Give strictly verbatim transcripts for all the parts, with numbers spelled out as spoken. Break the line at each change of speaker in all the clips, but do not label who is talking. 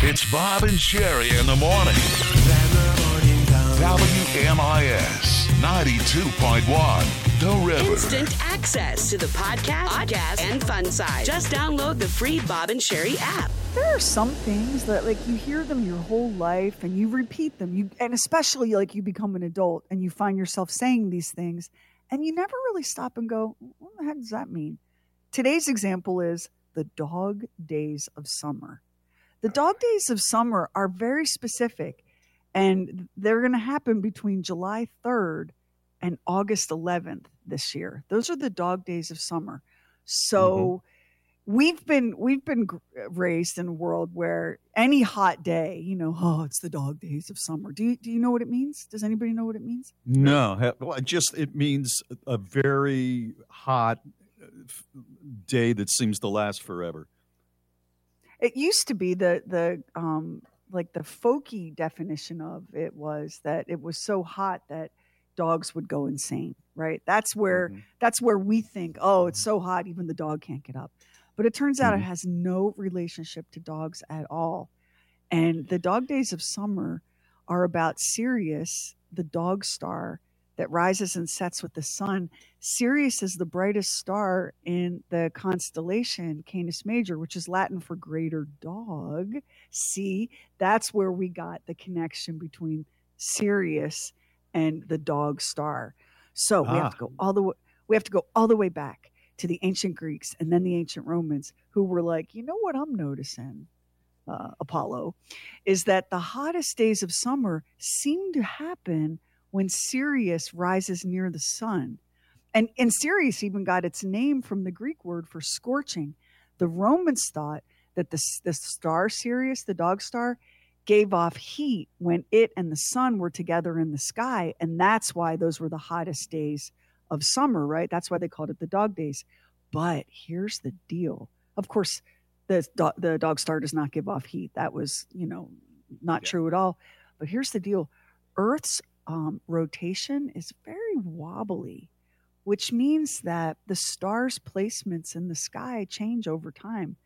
It's Bob and Sherry in the morning. W M I S ninety-two point one, The River.
Instant access to the podcast, podcast, and fun side. Just download the free Bob and Sherry app.
There are some things that, like, you hear them your whole life and you repeat them. You and especially, like, you become an adult and you find yourself saying these things and you never really stop and go, what the heck does that mean? Today's example is the dog days of summer. The dog days of summer are very specific, and they're going to happen between July third and August eleventh this year. Those are the dog days of summer. So mm-hmm. we've been we've been raised in a world where any hot day, you know, oh, it's the dog days of summer. Do you do you know what it means? Does anybody know what it means?
No, well, just it means a very hot day that seems to last forever.
It used to be the the um like the folky definition of it was that it was so hot that dogs would go insane, right? That's where mm-hmm. that's where we think, oh, it's so hot even the dog can't get up. But it turns out mm-hmm. it has no relationship to dogs at all. And the dog days of summer are about Sirius, the dog star that rises and sets with the sun. Sirius is the brightest star in the constellation Canis Major, which is Latin for greater dog. See, that's where we got the connection between Sirius and the dog star. So ah. we have to go all the way, we have to go all the way back to the ancient Greeks and then the ancient Romans, who were like, you know what I'm noticing, uh, Apollo, is that the hottest days of summer seem to happen when Sirius rises near the sun. And, and Sirius even got its name from the Greek word for scorching. The Romans thought that the, the star Sirius, the dog star, gave off heat when it and the sun were together in the sky. And that's why those were the hottest days of summer, right? That's why they called it the dog days. But here's the deal. Of course, the, the dog star does not give off heat. That was, you know, not yeah. true at all. But here's the deal. Earth's Um, rotation is very wobbly, which means that the stars' placements in the sky change over time.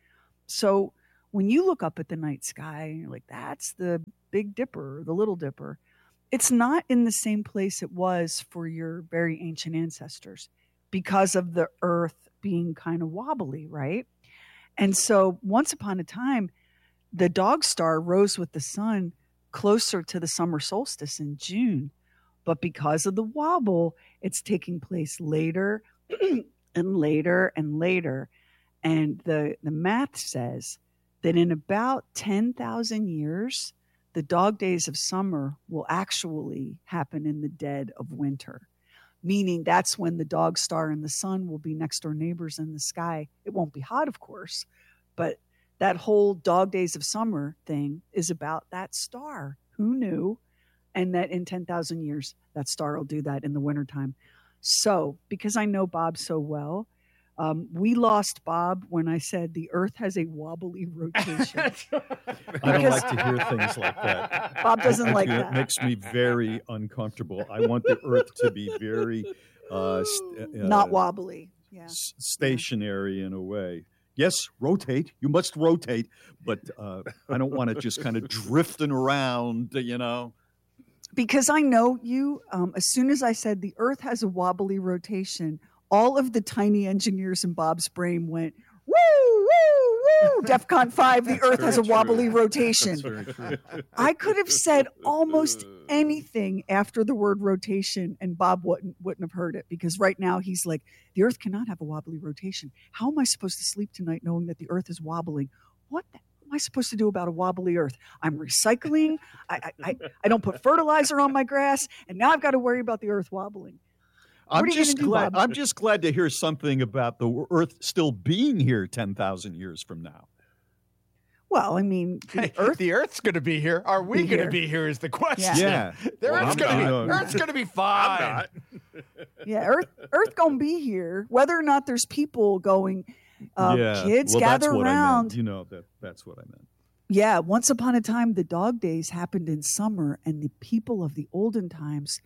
So when you look up at the night sky, you're like, that's the Big Dipper, the Little Dipper. It's not in the same place it was for your very ancient ancestors because of the Earth being kind of wobbly, right? And so once upon a time, the dog star rose with the sun closer to the summer solstice in June. But because of the wobble, it's taking place later and later and later. And the, the math says that in about ten thousand years, the dog days of summer will actually happen in the dead of winter, meaning that's when the dog star and the sun will be next door neighbors in the sky. It won't be hot, of course, but that whole dog days of summer thing is about that star. Who knew? And that in ten thousand years, that star will do that in the wintertime. So, because I know Bob so well, um, we lost Bob when I said the Earth has a wobbly rotation.
I don't like to hear things like that.
Bob doesn't
I, I
like
feel
that.
It makes me very uncomfortable. I want the Earth to be very uh, st- uh,
not wobbly, yeah,
s- stationary in a way. Yes, rotate. You must rotate, but uh, I don't want it just kind of drifting around, you know.
Because I know you, um, as soon as I said the Earth has a wobbly rotation, all of the tiny engineers in Bob's brain went, woo, woo, woo, DEFCON five, the Earth has a
true.
wobbly rotation.
That's very true.
I could have said almost anything after the word rotation, and Bob wouldn't, wouldn't have heard it, because right now he's like, the Earth cannot have a wobbly rotation. How am I supposed to sleep tonight knowing that the Earth is wobbling? What the am I supposed to do about a wobbly Earth? I'm recycling. I, I, I don't put fertilizer on my grass, and now I've got to worry about the Earth wobbling.
I'm
What are you
just
gonna do,
glad.
Bob?
I'm just glad to hear something about the Earth still being here ten thousand years from now.
Well, I mean, the
Hey,
Earth.
the Earth's going to be here. Are we
Be
going to
here.
be here is the question.
Yeah.
The
Well,
Earth's
I'm
going to be
not.
Earth's going to be fine.
Yeah, Earth, Earth gonna be here, whether or not there's people going. Uh,
yeah.
Kids
well,
gather
that's what I
around.
meant. You know that. That's what I meant.
Yeah, once upon a time, the dog days happened in summer, and the people of the olden times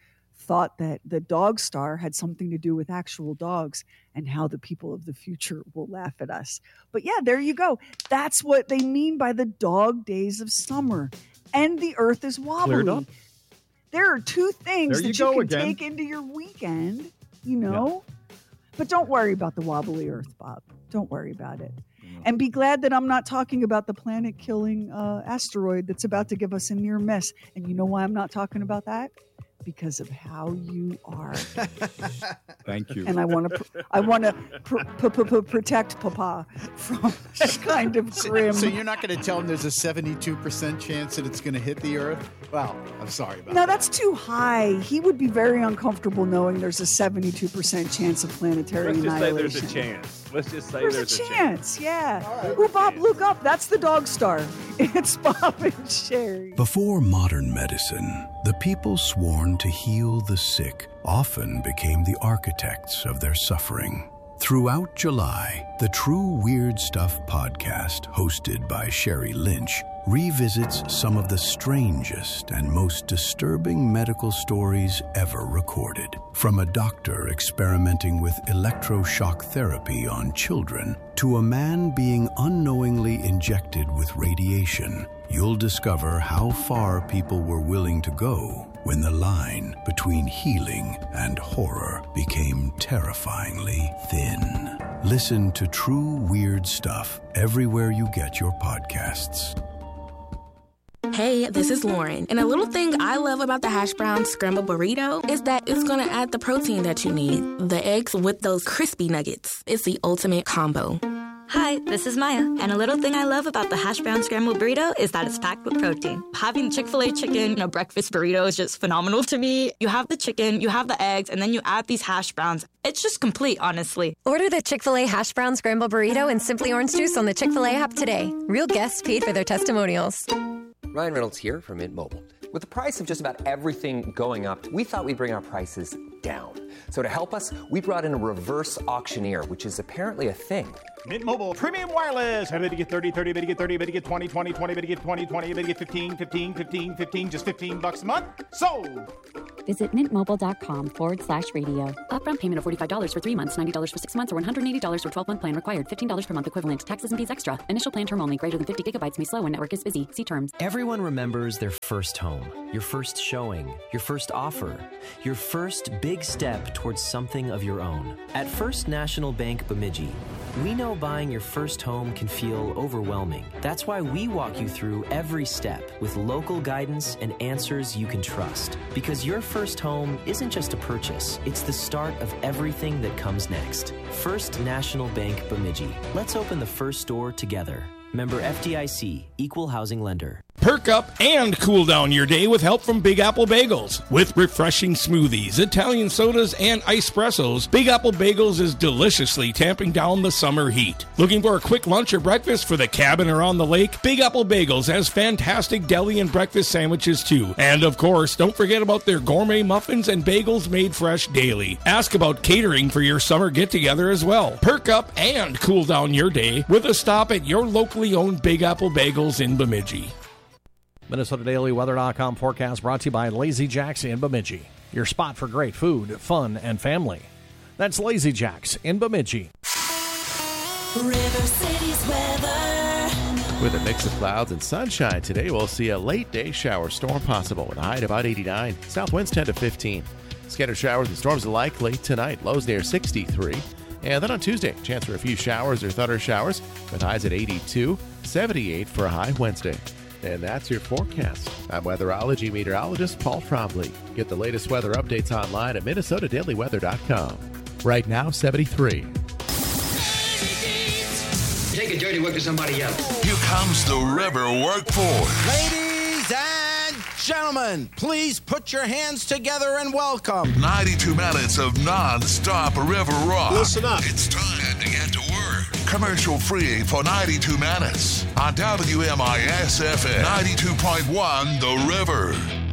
thought that the dog star had something to do with actual dogs and how the people of the future will laugh at us. But yeah, there you go. That's what they mean by the dog days of summer. And the earth is wobbly. There are two things
there
that
you,
you can
again.
take into your weekend, you know. Yeah. But don't worry about the wobbly earth, Bob. Don't worry about it. Yeah. And be glad that I'm not talking about the planet-killing uh, asteroid that's about to give us a near miss. And you know why I'm not talking about that? Because of how you are.
Thank you.
And I want to, I want to pr- pr- pr- protect Papa from that kind of grim.
So, so you're not going to tell him there's a seventy-two percent chance that it's going to hit the Earth? Well, I'm sorry about
no,
that.
No, that's too high. He would be very uncomfortable knowing there's a seventy-two percent chance of planetary
Let's just
annihilation.
say there's a chance. Let's just say
there's,
there's
a,
a
chance.
chance.
Yeah.
Right.
Ooh, Bob, look up. That's the dog star. It's Bob and Sherry.
Before modern medicine, the people sworn to heal the sick often became the architects of their suffering. Throughout July, the True Weird Stuff podcast, hosted by Sherry Lynch, revisits some of the strangest and most disturbing medical stories ever recorded. From a doctor experimenting with electroshock therapy on children to a man being unknowingly injected with radiation, you'll discover how far people were willing to go when the line between healing and horror became terrifyingly thin. Listen to True Weird Stuff everywhere you get your podcasts.
Hey, this is Lauren, and a little thing I love about the hash brown scrambled burrito is that it's going to add the protein that you need. The eggs with those crispy nuggets. It's the ultimate combo.
Hi, this is Maya, and a little thing I love about the hash brown scrambled burrito is that it's packed with protein. Having Chick-fil-A chicken in a breakfast burrito is just phenomenal to me. You have the chicken, you have the eggs, and then you add these hash browns. It's just complete, honestly.
Order the Chick-fil-A hash brown scrambled burrito and Simply Orange Juice on the Chick-fil-A app today. Real guests paid for their testimonials.
Ryan Reynolds here from Mint Mobile. With the price of just about everything going up, we thought we'd bring our prices down. So to help us, we brought in a reverse auctioneer, which is apparently a thing.
Mint Mobile Premium Wireless. How to get thirty, thirty, how to get thirty, how to get twenty, twenty, twenty, how to get twenty, twenty, how to get fifteen, fifteen, fifteen, fifteen, just fifteen bucks a month? Sold!
Visit mintmobile.com forward slash radio. Upfront payment of forty-five dollars for three months, ninety dollars for six months, or one hundred eighty dollars for twelve-month plan required. fifteen dollars per month equivalent. Taxes and fees extra. Initial plan term only. Greater than fifty gigabytes may slow when network is busy. See terms.
Everyone remembers their first home, your first showing, your first offer, your first big step towards something of your own. At First National Bank Bemidji, we know buying your first home can feel overwhelming. That's why we walk you through every step with local guidance and answers you can trust. Because your first home isn't just a purchase, it's the start of everything that comes next. First National Bank Bemidji. Let's open the first door together. Member F D I C, Equal Housing Lender.
Perk up and cool down your day with help from Big Apple Bagels. With refreshing smoothies, Italian sodas, and espressos, Big Apple Bagels is deliciously tamping down the summer heat. Looking for a quick lunch or breakfast for the cabin or on the lake? Big Apple Bagels has fantastic deli and breakfast sandwiches too. And of course, don't forget about their gourmet muffins and bagels made fresh daily. Ask about catering for your summer get-together as well. Perk up and cool down your day with a stop at your locally owned Big Apple Bagels in Bemidji.
Minnesota Daily Weather dot com forecast brought to you by Lazy Jacks in Bemidji. Your spot for great food, fun, and family. That's Lazy Jacks in Bemidji.
River City's weather.
With a mix of clouds and sunshine today, we'll see a late day shower storm possible with a high at about eighty-nine. South winds ten to fifteen. Scattered showers and storms are likely tonight, lows near sixty-three. And then on Tuesday, chance for a few showers or thunder showers with highs at eighty-two, seventy-eight for a high Wednesday. And that's your forecast. I'm weatherology meteorologist Paul Trombley. Get the latest weather updates online at Minnesota Daily Weather dot com. Right now, seventy-three.
Take a dirty work to somebody else.
Here comes the river workforce.
Ladies and gentlemen, please put your hands together and welcome.
ninety-two minutes of non-stop river rock.
Listen up.
It's time to get to work. Commercial free for ninety-two minutes on W M I S F M ninety-two point one The River.